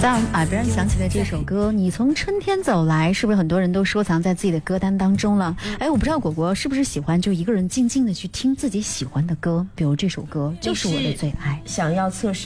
在我们耳边响起的这首歌《你从春天走来》，是不是很多人都收藏在自己的歌单当中了？我不知道果果是不是喜欢就一个人静静的去听自己喜欢的歌，比如这首歌就是我的最爱。 想要测试